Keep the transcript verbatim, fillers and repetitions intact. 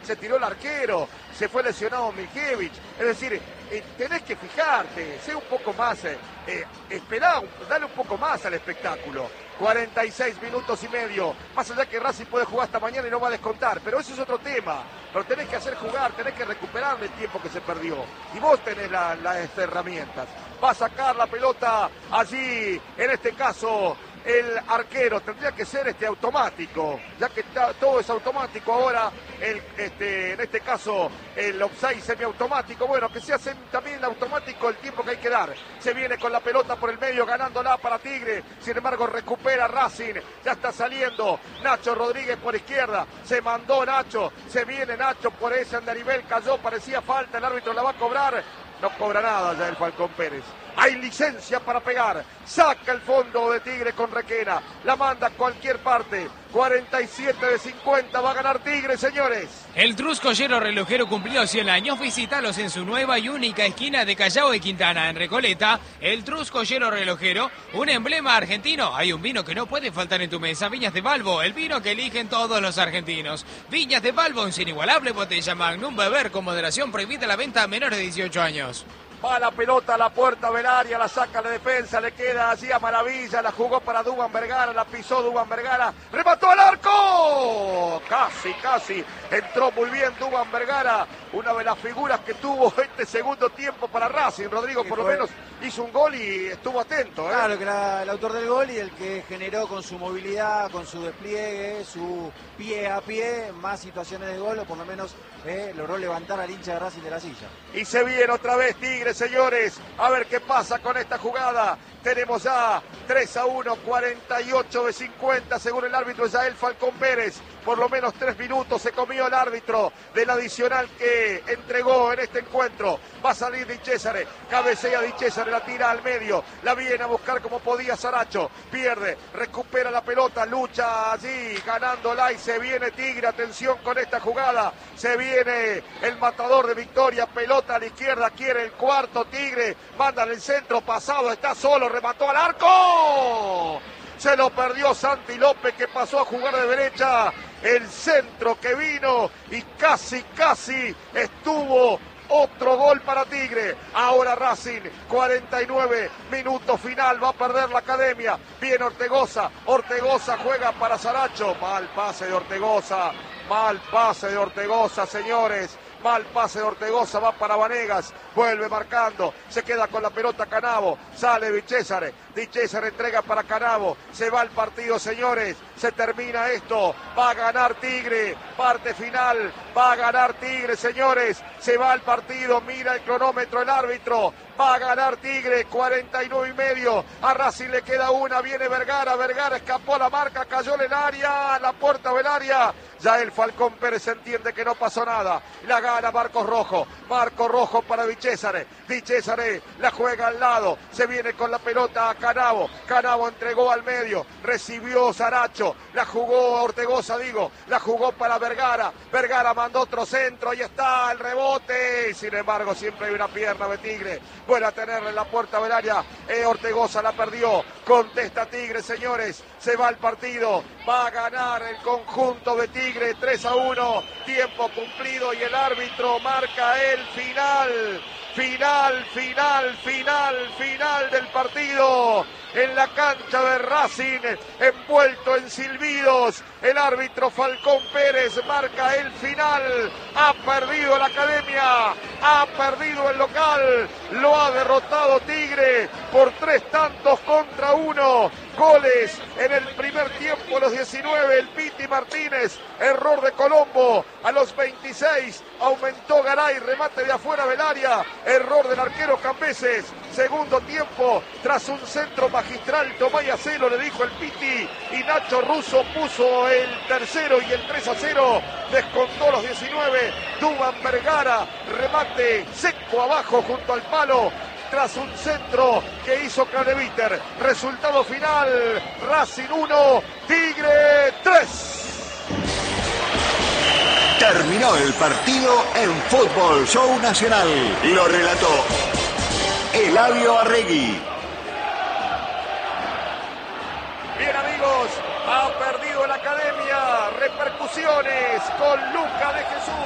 se tiró el arquero, se fue lesionado Milkevich. Es decir, eh, tenés que fijarte, sé un poco más, eh, eh, esperá, dale un poco más al espectáculo. cuarenta y seis minutos y medio, más allá que Racing puede jugar hasta mañana y no va a descontar, pero eso es otro tema. Pero tenés que hacer jugar, tenés que recuperar el tiempo que se perdió. Y vos tenés la, las herramientas. Va a sacar la pelota allí, en este caso, el arquero. Tendría que ser este automático, ya que está, todo es automático ahora, el, este, en este caso el offside semiautomático. Bueno, que sea también automático el tiempo que hay que dar. Se viene con la pelota por el medio, ganándola para Tigre. Sin embargo, recupera Racing. Ya está saliendo Nacho Rodríguez por izquierda. Se mandó Nacho. Se viene Nacho por ese andarivel. Cayó, parecía falta. El árbitro la va a cobrar. No cobra nada ya el Falcón Pérez. Hay licencia para pegar. Saca el fondo de Tigre con Requena. La manda a cualquier parte. cuarenta y siete de cincuenta. Va a ganar Tigre, señores. El Truscollero Relojero cumplió cien años. Visítalos en su nueva y única esquina de Callao y Quintana, en Recoleta. El Truscollero Relojero, un emblema argentino. Hay un vino que no puede faltar en tu mesa. Viñas de Balbo, el vino que eligen todos los argentinos. Viñas de Balbo, en su inigualable botella Magnum. Beber con moderación. Prohibida la venta a menores de dieciocho años. Va la pelota a la puerta del área, la saca la defensa, le queda allí a Maravilla, la jugó para Duván Vergara, la pisó Duván Vergara, remató al arco, casi, casi, entró muy bien Duván Vergara, una de las figuras que tuvo este segundo tiempo para Racing. Rodrigo por lo menos hizo un gol y estuvo atento, ¿eh? Claro, que era el autor del gol y el que generó con su movilidad, con su despliegue, su pie a pie, más situaciones de gol, o por lo menos eh, logró levantar al hincha de Racing de la silla. Y se viene otra vez Tigre, señores, a ver qué pasa con esta jugada. Tenemos ya tres a uno, cuarenta y ocho de cincuenta, según el árbitro Yael Falcón Pérez. Por lo menos tres minutos se comió el árbitro del adicional que entregó en este encuentro. Va a salir Di Césare, cabecea Di Césare, la tira al medio, la viene a buscar como podía Saracho, pierde, recupera la pelota, lucha allí, ganándola y se viene Tigre. Atención con esta jugada, se viene el matador de Victoria, pelota a la izquierda, quiere el cuarto Tigre, manda en el centro, pasado, está solo, remató al arco. Se lo perdió Santi López, que pasó a jugar de derecha. El centro que vino y casi, casi estuvo. Otro gol para Tigre. Ahora Racing, cuarenta y nueve minutos final. Va a perder la Academia. Viene Ortegoza. Ortegoza juega para Saracho. Mal pase de Ortegoza. Mal pase de Ortegoza, señores. Mal pase de Ortegoza, va para Vanegas, vuelve marcando, se queda con la pelota Canavo, sale Di Césare, Di Césare entrega para Canavo, se va el partido, señores, se termina esto, va a ganar Tigre, parte final, va a ganar Tigre, señores, se va el partido, mira el cronómetro el árbitro, va a ganar Tigre, cuarenta y nueve y medio, a Racing le queda una, viene Vergara, Vergara escapó a la marca, cayó en el área, a la puerta del área, ya el Falcón Pérez entiende que no pasó nada, la gana Marcos Rojo, Marcos Rojo para Di Césare, Di Césare la juega al lado, se viene con la pelota a Canavo, Canavo entregó al medio, recibió Saracho, la jugó Ortegoza, digo, la jugó para Vergara, Vergara mandó otro centro, ahí está el rebote, sin embargo siempre hay una pierna de Tigre, vuelve a tenerla en la puerta del área, eh, Ortegoza la perdió, contesta Tigre, señores, se va el partido, va a ganar el conjunto de Tigre, tres a uno, tiempo cumplido y el árbitro marca el final, final, final, final, final del partido. En la cancha de Racing, envuelto en silbidos, el árbitro Falcón Pérez marca el final. Ha perdido la Academia, ha perdido el local, lo ha derrotado Tigre por tres tantos contra uno. Goles en el primer tiempo, los diecinueve, el Piti Martínez, error de Colombo, a los veintiséis aumentó Garay, remate de afuera del área, error del arquero Cambeses, segundo tiempo, tras un centro magistral, Tomaya Celo, le dijo el Piti, y Nacho Russo puso el tercero y el tres a cero, descontó los diecinueve, Duván Vergara, remate seco abajo junto al palo, tras un centro que hizo Craneviter. Resultado final, Racing uno, Tigre tres. Terminó el partido en Fútbol Show Nacional. Lo relató Eladio Arregui. Bien, amigos, ha perdido la Academia. Repercusiones con Luca de Jesús.